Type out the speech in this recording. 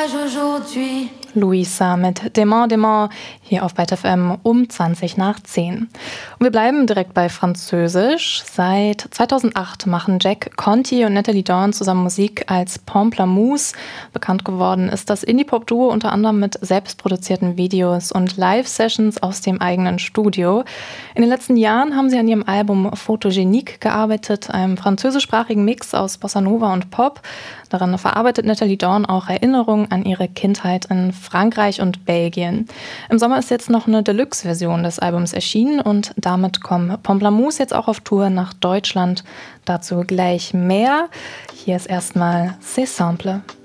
Louisa mit Démon, Démon hier auf Byte FM um 10:20. Und wir bleiben direkt bei Französisch. Seit 2008 machen Jack Conti und Nathalie Dawn zusammen Musik als Pamplemousse. Bekannt geworden ist das Indie-Pop-Duo unter anderem mit selbstproduzierten Videos und Live-Sessions aus dem eigenen Studio. In den letzten Jahren haben sie an ihrem Album Photogenique gearbeitet, einem französischsprachigen Mix aus Bossa Nova und Pop. Daran verarbeitet Nathalie Dawn auch Erinnerungen an ihre Kindheit in Frankreich und Belgien. Im Sommer ist jetzt noch eine Deluxe-Version des Albums erschienen und damit kommen Pamplemousse jetzt auch auf Tour nach Deutschland. Dazu gleich mehr. Hier ist erstmal C'est Simple.